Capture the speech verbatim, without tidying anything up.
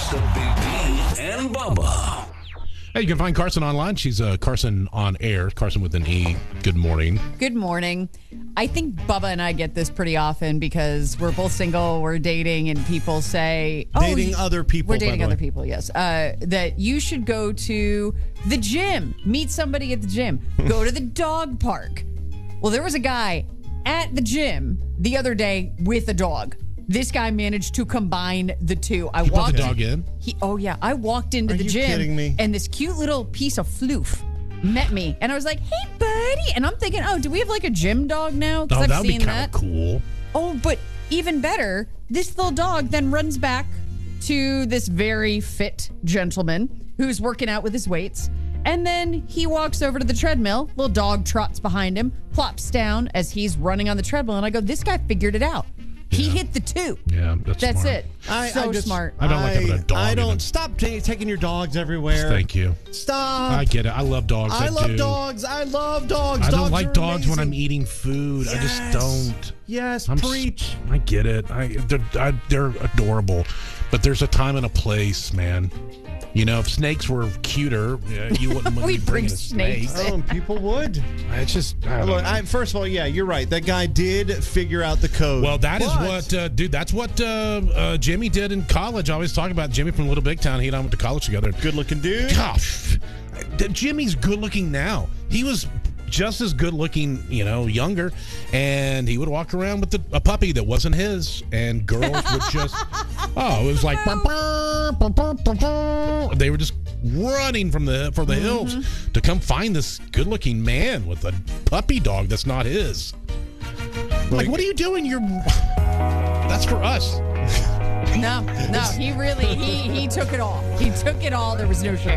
best of B B and Bubba. Hey, you can find Carson online. She's uh, Carson on air. Carson with an E. Good morning. Good morning. I think Bubba and I get this pretty often because we're both single, we're dating, and people say... Oh, dating other people, We're dating by the other way. people, yes. Uh, that you should go to the gym. Meet somebody at the gym. Go to the dog park. Well, there was a guy at the gym the other day with a dog. This guy managed to combine the two. I You brought walked the dog in? He, oh, yeah. I walked into Are the you gym. kidding me? And this cute little piece of floof met me. And I was like, hey, buddy. And I'm thinking, oh, do we have like a gym dog now? Because Oh, I've that would be seen kind that. of cool. Oh, but even better, this little dog then runs back to this very fit gentleman who's working out with his weights. And then he walks over to the treadmill. Little dog trots behind him, plops down as he's running on the treadmill. And I go, this guy figured it out. He Yeah. hit the two. Yeah, that's That's smart. it. I, so I just, smart. I don't like having a dog I don't even. stop ta taking your dogs everywhere. Thank you. Stop. I get it. I love dogs. I, I love do. dogs. I love dogs. I don't dogs like are dogs when I'm amazing. eating food. I just Yes. don't. Yes, I'm s- preach. I get it. I they're, I they're adorable, but there's a time and a place, man. You know, if snakes were cuter, uh, you wouldn't We be bringing bring a snake. snakes. Oh, and people would. It's just I don't Look, know. I, first of all, yeah, you're right. That guy did figure out the code. Well, that is But- what, uh, dude. That's what uh, uh, Jimmy did in college. I always talk about Jimmy from Little Big Town. He and I went to college together. Good-looking dude. Gosh, Jimmy's good looking now. He was just as good looking, you know, younger, and he would walk around with the, a puppy that wasn't his, and girls would just, oh, it was like, they were just running from the from the hills to come find this good looking man with a puppy dog that's not his. Like, what are you doing? You're that's for us. No, no, he really, he he took it all. He took it all. There was no shame.